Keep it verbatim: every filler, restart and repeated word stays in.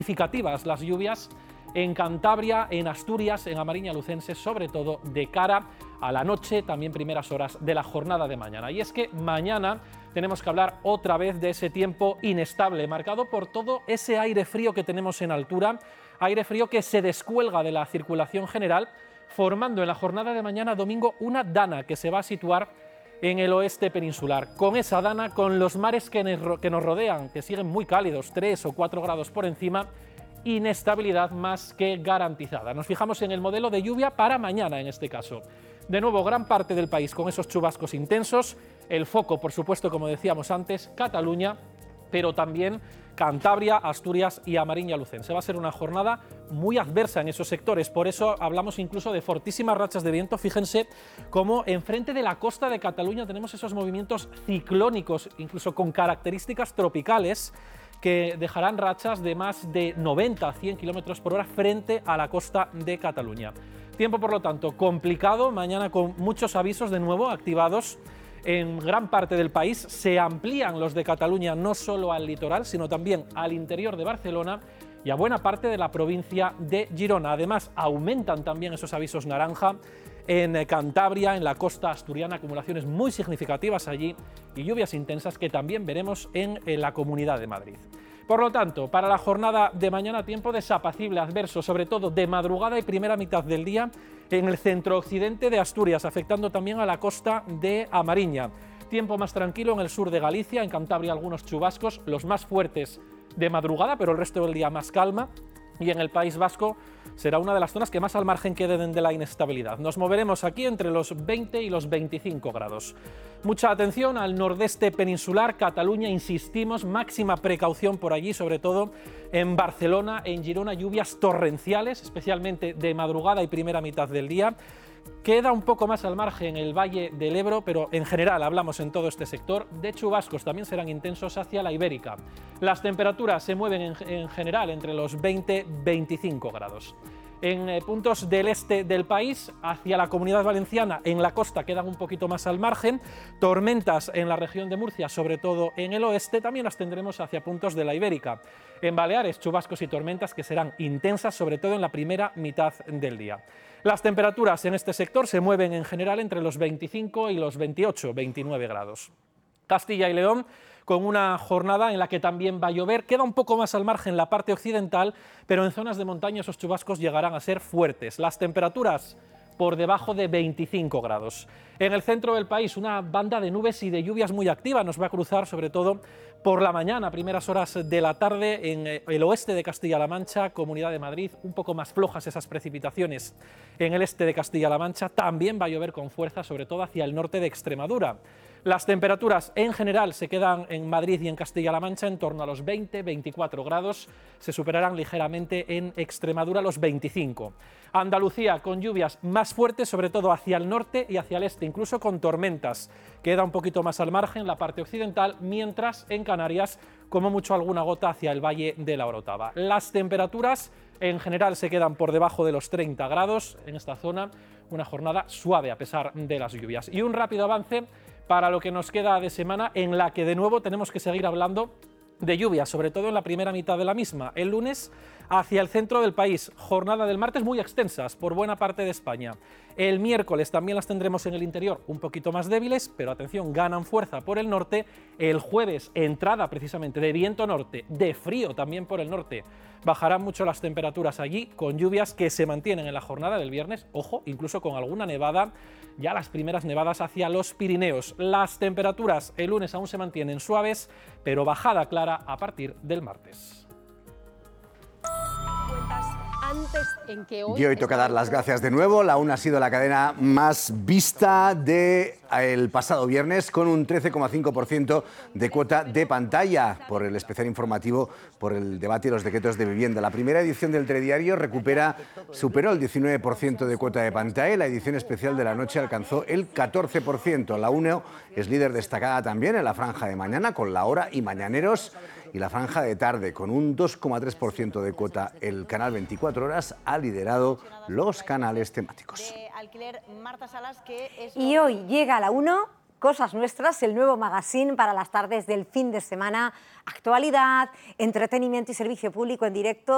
significativas las lluvias en Cantabria, en Asturias, en Amariña Lucense, sobre todo de cara a la noche, también primeras horas de la jornada de mañana. Y es que mañana tenemos que hablar otra vez de ese tiempo inestable, marcado por todo ese aire frío que tenemos en altura, aire frío que se descuelga de la circulación general, formando en la jornada de mañana domingo una dana que se va a situar en el oeste peninsular. Con esa dana, con los mares que nos rodean, que siguen muy cálidos, tres o cuatro grados por encima, inestabilidad más que garantizada. Nos fijamos en el modelo de lluvia para mañana en este caso. De nuevo, gran parte del país con esos chubascos intensos, el foco, por supuesto, como decíamos antes, Cataluña, pero también Cantabria, Asturias y Amariña Lucense. Va a ser una jornada muy adversa en esos sectores, por eso hablamos incluso de fortísimas rachas de viento. Fíjense cómo enfrente de la costa de Cataluña tenemos esos movimientos ciclónicos, incluso con características tropicales, que dejarán rachas de más de noventa a cien kilómetros por hora frente a la costa de Cataluña. Tiempo, por lo tanto, complicado, mañana con muchos avisos de nuevo activados en gran parte del país. Se amplían los de Cataluña no solo al litoral, sino también al interior de Barcelona y a buena parte de la provincia de Girona. Además, aumentan también esos avisos naranja en Cantabria, en la costa asturiana, acumulaciones muy significativas allí y lluvias intensas que también veremos en, en la Comunidad de Madrid. Por lo tanto, para la jornada de mañana, tiempo desapacible, adverso, sobre todo de madrugada y primera mitad del día en el centro-occidente de Asturias, afectando también a la costa de Amariña. Tiempo más tranquilo en el sur de Galicia, en Cantabria algunos chubascos, los más fuertes de madrugada, pero el resto del día más calma. Y en el País Vasco será una de las zonas que más al margen queden de la inestabilidad. Nos moveremos aquí entre los veinte y los veinticinco grados. Mucha atención al nordeste peninsular, Cataluña, insistimos, máxima precaución por allí, sobre todo en Barcelona, en Girona, lluvias torrenciales, especialmente de madrugada y primera mitad del día. Queda un poco más al margen el Valle del Ebro, pero en general hablamos en todo este sector de chubascos, también serán intensos hacia la Ibérica. Las temperaturas se mueven en, en general entre los veinte y veinticinco grados. En eh, puntos del este del país, hacia la Comunidad Valenciana, en la costa quedan un poquito más al margen, tormentas en la región de Murcia, sobre todo en el oeste, también las tendremos hacia puntos de la Ibérica. En Baleares, chubascos y tormentas que serán intensas, sobre todo en la primera mitad del día. Las temperaturas en este sector se mueven en general entre los veinticinco y los veintiocho, veintinueve grados. Castilla y León, con una jornada en la que también va a llover, queda un poco más al margen la parte occidental, pero en zonas de montaña esos chubascos llegarán a ser fuertes. Las temperaturas por debajo de veinticinco grados. En el centro del país, una banda de nubes y de lluvias muy activa nos va a cruzar, sobre todo por la mañana, primeras horas de la tarde, en el oeste de Castilla-La Mancha, Comunidad de Madrid, un poco más flojas esas precipitaciones en el este de Castilla-La Mancha. También va a llover con fuerza, sobre todo hacia el norte de Extremadura. Las temperaturas en general se quedan en Madrid y en Castilla-La Mancha en torno a los veinte a veinticuatro grados, se superarán ligeramente en Extremadura los veinticinco. Andalucía con lluvias más fuertes, sobre todo hacia el norte y hacia el este, incluso con tormentas. Queda un poquito más al margen la parte occidental, mientras en Canarias, como mucho alguna gota hacia el Valle de la Orotava. Las temperaturas en general se quedan por debajo de los treinta grados en esta zona, una jornada suave a pesar de las lluvias. Y un rápido avance para lo que nos queda de semana, en la que de nuevo tenemos que seguir hablando de lluvia, sobre todo en la primera mitad de la misma. El lunes hacia el centro del país, jornada del martes muy extensas por buena parte de España. El miércoles también las tendremos en el interior un poquito más débiles, pero atención, ganan fuerza por el norte. El jueves, entrada precisamente de viento norte, de frío también por el norte. Bajarán mucho las temperaturas allí, con lluvias que se mantienen en la jornada del viernes, ojo, incluso con alguna nevada, ya las primeras nevadas hacia los Pirineos. Las temperaturas el lunes aún se mantienen suaves, pero bajada clara a partir del martes. Antes en que hoy y hoy toca dar las gracias de nuevo. La UNA ha sido la cadena más vista del pasado viernes, con un trece coma cinco por ciento de cuota de pantalla por el especial informativo por el debate de los decretos de vivienda. La primera edición del telediario recupera, superó el diecinueve por ciento de cuota de pantalla y la edición especial de la noche alcanzó el catorce por ciento. La UNA es líder destacada también en la franja de mañana con La Hora y Mañaneros, y la franja de tarde con un dos coma tres por ciento de cuota. El canal veinticuatro horas ha liderado los canales temáticos. Y hoy llega a la uno Cosas Nuestras, el nuevo magazine para las tardes del fin de semana. Actualidad, entretenimiento y servicio público en directo.